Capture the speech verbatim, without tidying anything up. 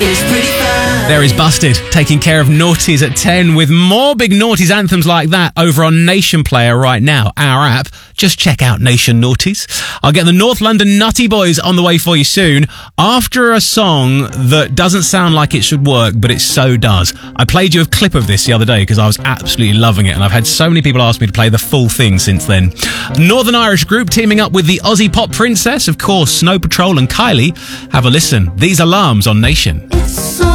It's pretty fun. There is Busted, taking care of noughties at ten with more big noughties anthems like that over on Nation Player right now, our app. Just check out Nation Noughties. I'll get the North London Nutty Boys on the way for you soon after a song that doesn't sound like it should work, but it so does. I played you a clip of this the other day because I was absolutely loving it, and I've had so many people ask me to play the full thing since then. Northern Irish group teaming up with the Aussie pop princess, of course, Snow Patrol and Kylie. Have a listen. These Alarms on Nation. It's so